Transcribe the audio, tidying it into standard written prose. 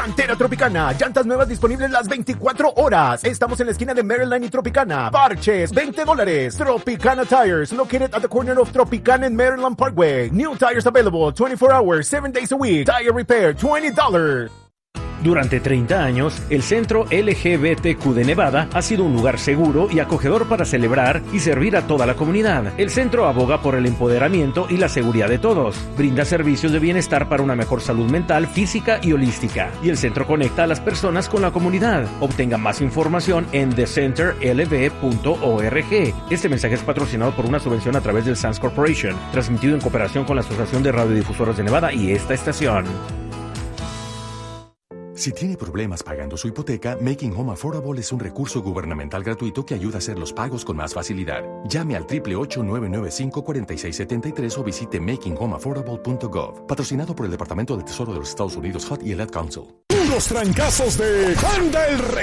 Llantera Tropicana, llantas nuevas disponibles las 24 horas. Estamos en la esquina de Maryland y Tropicana. Parches, $20. Tropicana Tires, located at the corner of Tropicana and Maryland Parkway. New tires available 24 hours, 7 days a week. Tire repair, $20. Durante 30 años, el Centro LGBTQ de Nevada ha sido un lugar seguro y acogedor para celebrar y servir a toda la comunidad. El centro aboga por el empoderamiento y la seguridad de todos. Brinda servicios de bienestar para una mejor salud mental, física y holística. Y el centro conecta a las personas con la comunidad. Obtenga más información en thecenterlb.org. Este mensaje es patrocinado por una subvención a través del Sands Corporation, transmitido en cooperación con la Asociación de Radiodifusoras de Nevada y esta estación. Si tiene problemas pagando su hipoteca, Making Home Affordable es un recurso gubernamental gratuito que ayuda a hacer los pagos con más facilidad. Llame al 888-995-4673 o visite makinghomeaffordable.gov. Patrocinado por el Departamento del Tesoro de los Estados Unidos, HUD y el Ad Council. Los trancazos de Juan del